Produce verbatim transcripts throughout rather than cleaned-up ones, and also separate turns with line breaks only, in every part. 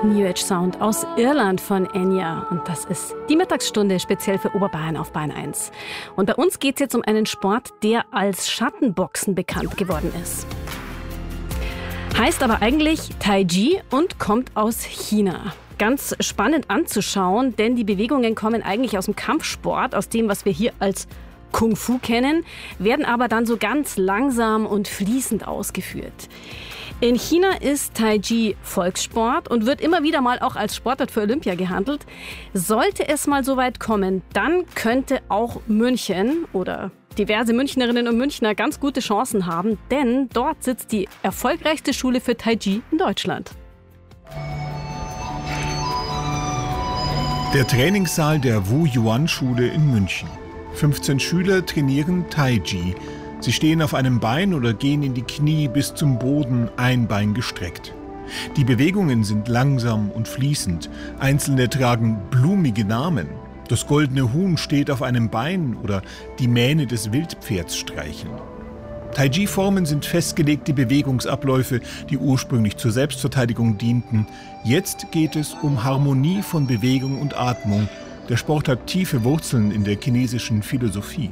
New Age Sound aus Irland von Enya. Und das ist die Mittagsstunde speziell für Oberbayern auf Bayern eins. Und bei uns geht es jetzt um einen Sport, der als Schattenboxen bekannt geworden ist. Heißt aber eigentlich Tai Chi und kommt aus China. Ganz spannend anzuschauen, denn die Bewegungen kommen eigentlich aus dem Kampfsport, aus dem, was wir hier als Kung Fu kennen, werden aber dann so ganz langsam und fließend ausgeführt. In China ist Tai Chi Volkssport und wird immer wieder mal auch als Sportart für Olympia gehandelt. Sollte es mal so weit kommen, dann könnte auch München oder diverse Münchnerinnen und Münchner ganz gute Chancen haben, denn dort sitzt die erfolgreichste Schule für Tai Chi in Deutschland.
Der Trainingssaal der Wu-Yuan-Schule in München. fünfzehn Schüler trainieren Tai Chi. Sie stehen auf einem Bein oder gehen in die Knie bis zum Boden, ein Bein gestreckt. Die Bewegungen sind langsam und fließend. Einzelne tragen blumige Namen. Das goldene Huhn steht auf einem Bein oder die Mähne des Wildpferds streicheln. Tai Chi-Formen sind festgelegte Bewegungsabläufe, die ursprünglich zur Selbstverteidigung dienten. Jetzt geht es um Harmonie von Bewegung und Atmung. Der Sport hat tiefe Wurzeln in der chinesischen Philosophie.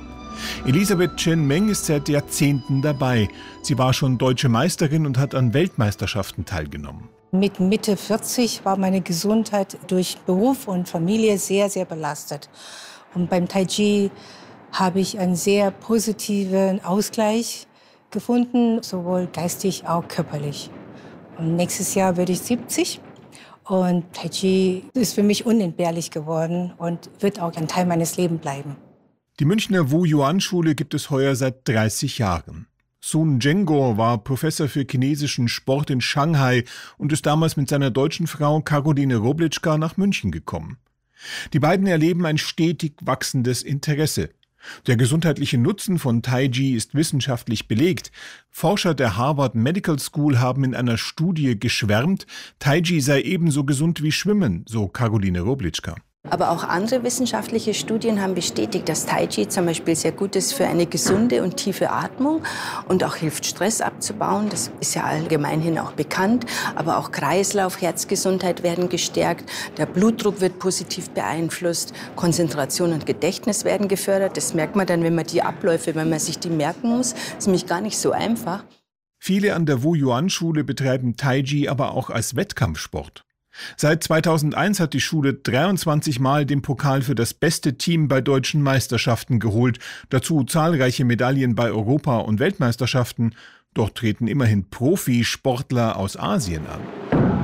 Elisabeth Chen Meng ist seit Jahrzehnten dabei. Sie war schon deutsche Meisterin und hat an Weltmeisterschaften teilgenommen.
Mit Mitte vierzig war meine Gesundheit durch Beruf und Familie sehr, sehr belastet. Und beim Tai Chi habe ich einen sehr positiven Ausgleich gefunden, sowohl geistig als auch körperlich. Und nächstes Jahr werde ich siebzig. Und Tai Chi ist für mich unentbehrlich geworden und wird auch ein Teil meines Lebens bleiben.
Die Münchner Wu-Yuan-Schule gibt es heuer seit dreißig Jahren. Sun Zhengguo war Professor für chinesischen Sport in Shanghai und ist damals mit seiner deutschen Frau Karoline Roblitschka nach München gekommen. Die beiden erleben ein stetig wachsendes Interesse. Der gesundheitliche Nutzen von Tai Chi ist wissenschaftlich belegt. Forscher der Harvard Medical School haben in einer Studie geschwärmt, Tai Chi sei ebenso gesund wie Schwimmen, so Karoline Roblitschka.
Aber auch andere wissenschaftliche Studien haben bestätigt, dass Tai Chi zum Beispiel sehr gut ist für eine gesunde und tiefe Atmung und auch hilft, Stress abzubauen. Das ist ja allgemeinhin auch bekannt. Aber auch Kreislauf, Herzgesundheit werden gestärkt. Der Blutdruck wird positiv beeinflusst. Konzentration und Gedächtnis werden gefördert. Das merkt man dann, wenn man die Abläufe, wenn man sich die merken muss. Das ist nämlich gar nicht so einfach.
Viele an der Wu-Yuan-Schule betreiben Tai Chi aber auch als Wettkampfsport. Seit zweitausendeins hat die Schule dreiundzwanzig Mal den Pokal für das beste Team bei deutschen Meisterschaften geholt. Dazu zahlreiche Medaillen bei Europa- und Weltmeisterschaften. Dort treten immerhin Profisportler aus Asien an.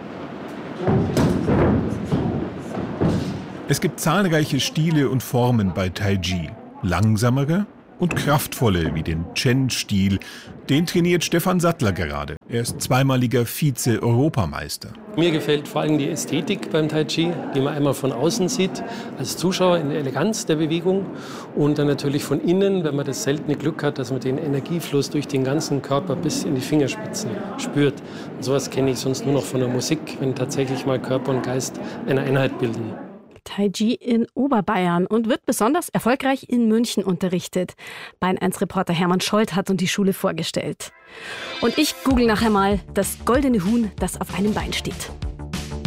Es gibt zahlreiche Stile und Formen bei Tai Chi. Langsamere und kraftvolle, wie den Chen-Stil. Den trainiert Stefan Sattler gerade. Er ist zweimaliger Vize-Europameister.
Mir gefällt vor allem die Ästhetik beim Tai Chi, die man einmal von außen sieht, als Zuschauer in der Eleganz der Bewegung und dann natürlich von innen, wenn man das seltene Glück hat, dass man den Energiefluss durch den ganzen Körper bis in die Fingerspitzen spürt. Und sowas kenne ich sonst nur noch von der Musik, wenn tatsächlich mal Körper und Geist eine Einheit bilden.
Tai Chi in Oberbayern und wird besonders erfolgreich in München unterrichtet. Bayern eins Reporter Hermann Scholz hat uns die Schule vorgestellt. Und ich google nachher mal das goldene Huhn, das auf einem Bein steht.